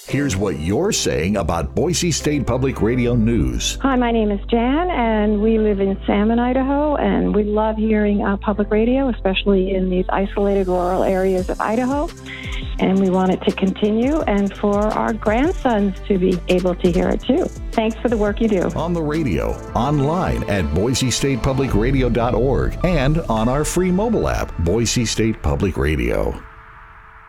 Here's what you're saying about Boise State Public Radio News. Hi, my name is Jan, and we live in Salmon, Idaho, and we love hearing public radio, especially in these isolated rural areas of Idaho. And we want it to continue and for our grandsons to be able to hear it too. Thanks for the work you do. On the radio, online at boisestatepublicradio.org, and on our free mobile app, Boise State Public Radio.